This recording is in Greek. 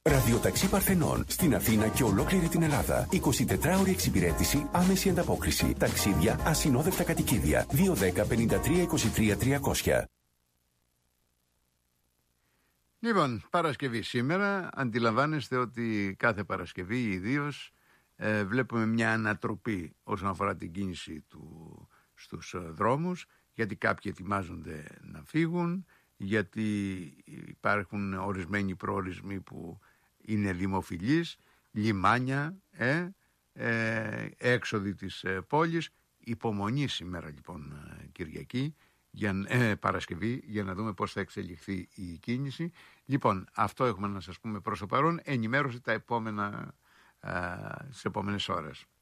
Ραδιοταξί Παρθενών. Στην Αθήνα και ολόκληρη την Ελλάδα. 24ωρη εξυπηρέτηση, άμεση ανταπόκριση. Ταξίδια, ασυνόδευτα κατοικίδια. 210 53 23 300. Λοιπόν, Παρασκευή σήμερα. Αντιλαμβάνεστε ότι κάθε Παρασκευή ιδίως βλέπουμε μια ανατροπή όσον αφορά την κίνηση στους δρόμους, γιατί κάποιοι ετοιμάζονται να φύγουν, γιατί υπάρχουν ορισμένοι προορισμοί που είναι δημοφιλείς, λιμάνια, έξοδοι της πόλης. Υπομονή σήμερα λοιπόν Κυριακή, Παρασκευή, για να δούμε πώς θα εξελιχθεί η κίνηση. Λοιπόν, αυτό έχουμε να σας πούμε προς το παρόν. Ενημέρωση τα επόμενα, στις επόμενες ώρες.